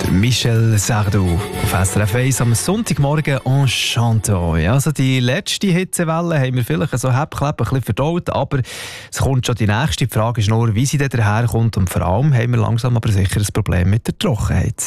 Michel Sardou auf SRF 1 am Sonntagmorgen en chantant. Ja, also die letzte Hitzewelle haben wir vielleicht so ein bisschen verdaut, aber es kommt schon die nächste. Die Frage ist nur, wie sie dann daherkommt, und vor allem haben wir langsam aber sicher ein Problem mit der Trockenheit.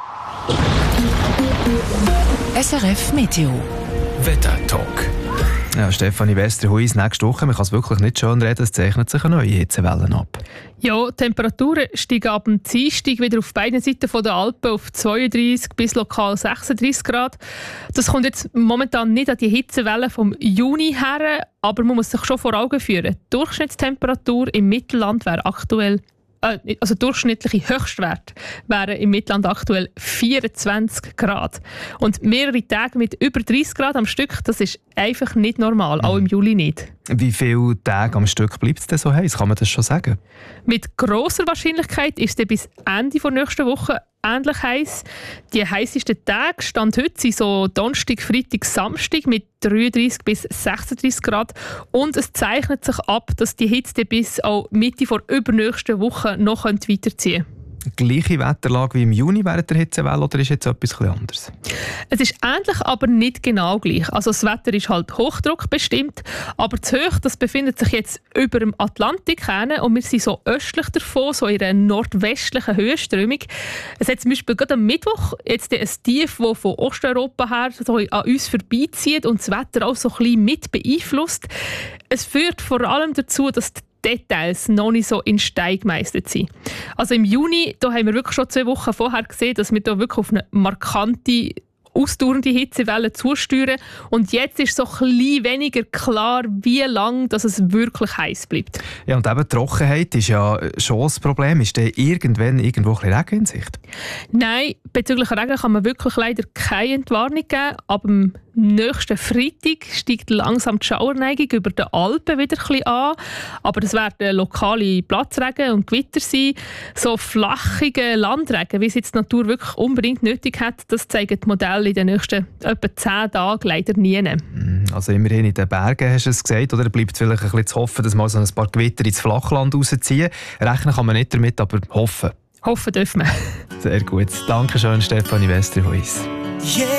SRF Meteo Wetter-Talk. Ja, Stefanie Westerhuis, nächste Woche, man kann es wirklich nicht schön reden, es zeichnet sich eine neue Hitzewelle ab. Ja, die Temperaturen steigen ab dem Dienstag wieder auf beiden Seiten der Alpen auf 32 bis lokal 36 Grad. Das kommt jetzt momentan nicht an die Hitzewelle vom Juni her, aber man muss sich schon vor Augen führen. Die Durchschnittstemperatur im Mittelland wäre aktuell also durchschnittliche Höchstwerte wären im Mittelland aktuell 24 Grad. Und mehrere Tage mit über 30 Grad am Stück, das ist einfach nicht normal, auch im Juli nicht. Wie viele Tage am Stück bleibt es denn so heiß? Kann man das schon sagen? Mit grosser Wahrscheinlichkeit ist es bis Ende der nächsten Woche ähnlich heiß. Die heißesten Tage stand heute sind so Donnerstag, Freitag, Samstag mit 33 bis 36 Grad. Und es zeichnet sich ab, dass die Hitze bis auch Mitte der übernächsten Woche noch weiterziehen könnte. Gleiche Wetterlage wie im Juni während der Hitzewelle, oder ist jetzt etwas anderes? Es ist ähnlich, aber nicht genau gleich. Also das Wetter ist halt Hochdruck bestimmt, aber das Hoch, das befindet sich jetzt über dem Atlantik hin und wir sind so östlich davon, so in einer nordwestlichen Höhenströmung. Es hat zum Beispiel gerade am Mittwoch jetzt ein Tief, das von Osteuropa her so an uns vorbeizieht und das Wetter auch so ein bisschen mit beeinflusst. Es führt vor allem dazu, dass die Details noch nicht so in Stein gemeistert sind. Also im Juni, da haben wir wirklich schon 2 Wochen vorher gesehen, dass wir da wirklich auf eine markante, ausdauernde Hitzewelle zusteuern. Und jetzt ist so ein bisschen weniger klar, wie lange dass es wirklich heiß bleibt. Ja, und eben Trockenheit ist ja schon das Problem. Ist denn irgendwann irgendwo ein bisschen Regen in Sicht? Nein, bezüglich Regen kann man wirklich leider keine Entwarnung geben. Ab dem nächsten Freitag steigt langsam die Schauerneigung über den Alpen wieder ein bisschen an. Aber es werden lokale Platzregen und Gewitter sein. So flachige Landregen, wie es jetzt die Natur wirklich unbedingt nötig hat, das zeigen die Modelle in den nächsten etwa 10 Tagen leider nie. Also immerhin in den Bergen hast du es gesagt, oder bleibt vielleicht ein bisschen zu hoffen, dass mal so ein paar Gewitter ins Flachland rausziehen. Rechnen kann man nicht damit, aber hoffen. Hoffen dürfen wir. Sehr gut. Dankeschön, Stefanie Westerhuis. Yeah.